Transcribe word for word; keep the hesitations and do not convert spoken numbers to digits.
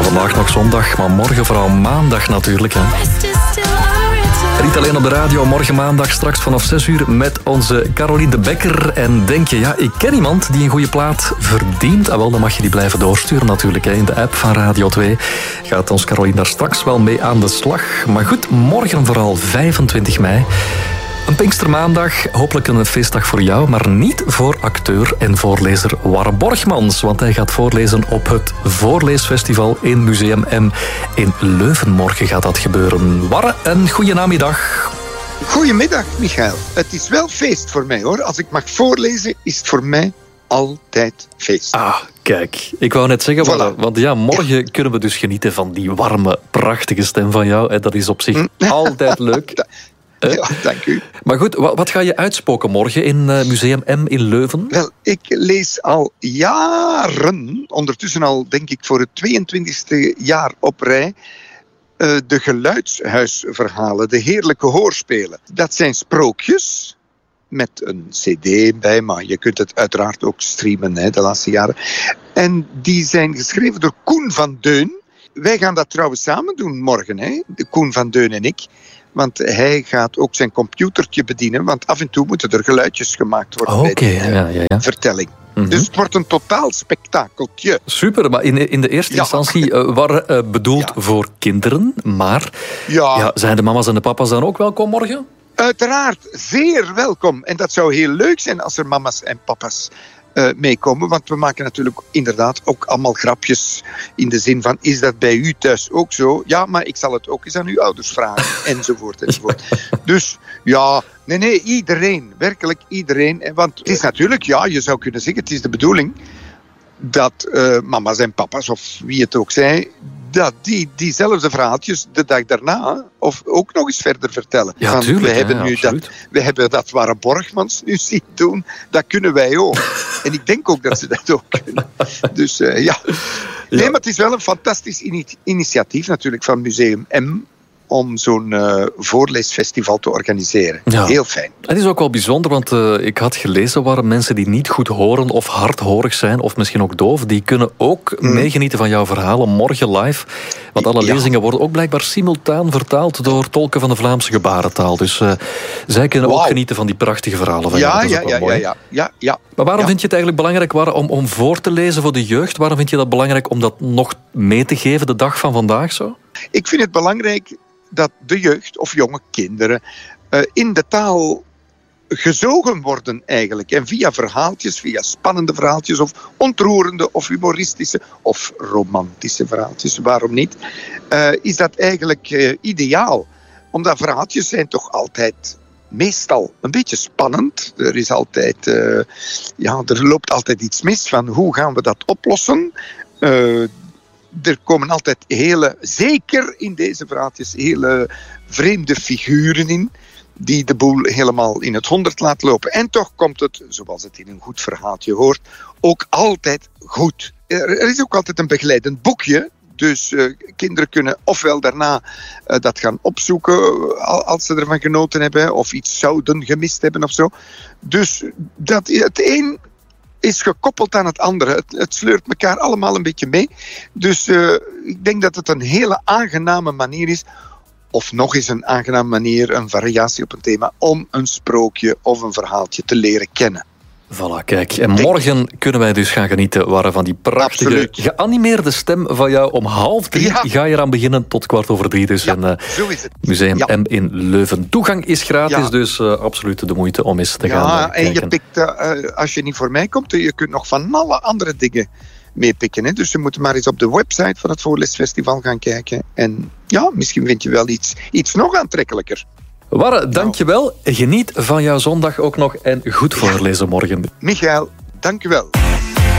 Vandaag nog zondag, maar morgen vooral maandag natuurlijk. Hè. En niet alleen op de radio, morgen maandag straks vanaf zes uur met onze Caroline de Bekker. En denk je, ja, ik ken iemand die een goede plaat verdient. Ah, wel, dan mag je die blijven doorsturen natuurlijk. Hè. In de app van Radio twee gaat ons Caroline daar straks wel mee aan de slag. Maar goed, morgen vooral vijfentwintig mei. Een Pinkstermaandag, hopelijk een feestdag voor jou, maar niet voor acteur en voorlezer Warre Borgmans. Want hij gaat voorlezen op het Voorleesfestival in Museum M in Leuven. Morgen gaat dat gebeuren. Warre, een goeie namiddag. Goedemiddag, Michael. Het is wel feest voor mij, hoor. Als ik mag voorlezen, is het voor mij altijd feest. Ah, kijk. Ik wou net zeggen, voilà. Want ja, morgen ja. kunnen we dus genieten van die warme, prachtige stem van jou. Dat is op zich mm. altijd leuk. Ja, dank u. Maar goed, wat ga je uitspoken morgen in Museum M in Leuven? Wel, ik lees al jaren, ondertussen al denk ik voor het tweeëntwintigste jaar op rij, uh, de geluidshuisverhalen, de heerlijke hoorspelen. Dat zijn sprookjes met een cd bij, maar je kunt het uiteraard ook streamen hè, de laatste jaren. En die zijn geschreven door Koen van Deun. Wij gaan dat trouwens samen doen morgen, hè? Koen van Deun en ik. Want hij gaat ook zijn computertje bedienen. Want af en toe moeten er geluidjes gemaakt worden oh, bij okay, die uh, ja, ja, ja. vertelling. Mm-hmm. Dus het wordt een totaal spektakeltje. Super, maar in, in de eerste ja. instantie uh, waren uh, bedoeld ja. voor kinderen. Maar ja. Ja, zijn de mama's en de papa's dan ook welkom morgen? Uiteraard, zeer welkom. En dat zou heel leuk zijn als er mama's en papa's Uh, meekomen, want we maken natuurlijk inderdaad ook allemaal grapjes in de zin van, is dat bij u thuis ook zo? Ja, maar ik zal het ook eens aan uw ouders vragen, enzovoort, enzovoort. Dus, ja, nee, nee, iedereen, werkelijk iedereen, want het is natuurlijk, ja, je zou kunnen zeggen, het is de bedoeling dat uh, mama's en papa's, of wie het ook zij, dat die diezelfde verhaaltjes de dag daarna of ook nog eens verder vertellen. Ja, Want tuurlijk, we hebben ja, nu absoluut. dat, we hebben dat Warre Borgmans nu zien doen, dat kunnen wij ook. En ik denk ook dat ze dat ook kunnen. Dus uh, ja. Nee, maar het is wel een fantastisch ini- initiatief natuurlijk van Museum M om zo'n uh, voorleesfestival te organiseren. Ja. Heel fijn. Het is ook wel bijzonder, want uh, ik had gelezen waren mensen die niet goed horen of hardhorig zijn, of misschien ook doof, die kunnen ook mm. meegenieten van jouw verhalen morgen live. Want alle ja. lezingen worden ook blijkbaar simultaan vertaald door tolken van de Vlaamse gebarentaal. Dus uh, zij kunnen wow. ook genieten van die prachtige verhalen van ja, jou. Dat is ja, ook wel ja, mooi. ja, ja, ja. Maar waarom ja. vind je het eigenlijk belangrijk waarom, om, om voor te lezen voor de jeugd? Waarom vind je dat belangrijk om dat nog mee te geven de dag van vandaag zo? Ik vind het belangrijk dat de jeugd of jonge kinderen uh, in de taal gezogen worden eigenlijk. En via verhaaltjes, via spannende verhaaltjes of ontroerende of humoristische of romantische verhaaltjes, waarom niet, uh, is dat eigenlijk uh, ideaal. Omdat verhaaltjes zijn toch altijd meestal een beetje spannend. Er is altijd, uh, ja, er loopt altijd iets mis van hoe gaan we dat oplossen. Uh, Er komen altijd hele, zeker in deze verhaaltjes, hele vreemde figuren in, die de boel helemaal in het honderd laat lopen. En toch komt het, zoals het in een goed verhaaltje hoort, ook altijd goed. Er is ook altijd een begeleidend boekje, dus uh, kinderen kunnen ofwel daarna uh, dat gaan opzoeken als ze ervan genoten hebben, of iets zouden gemist hebben of zo. Dus dat, het een is gekoppeld aan het andere. Het, het sleurt elkaar allemaal een beetje mee. Dus uh, ik denk dat het een hele aangename manier is, of nog eens een aangename manier, een variatie op een thema, om een sprookje of een verhaaltje te leren kennen. Voilà, kijk. En morgen kunnen wij dus gaan genieten Warre, van die prachtige, Absoluut. geanimeerde stem van jou. Om half drie ja. ga je eraan beginnen tot kwart over drie. Dus ja, in uh, zo is het. Museum ja. M in Leuven. Toegang is gratis, ja. dus uh, absoluut de moeite om eens te ja, gaan uh, kijken. En je pikt, uh, als je niet voor mij komt, je kunt nog van alle andere dingen meepikken. Hè? Dus je moet maar eens op de website van het Voorleesfestival gaan kijken. En ja, misschien vind je wel iets, iets nog aantrekkelijker. Warre, dankjewel. Geniet van jouw zondag ook nog en goed voorlezen morgen. Michael, dankjewel.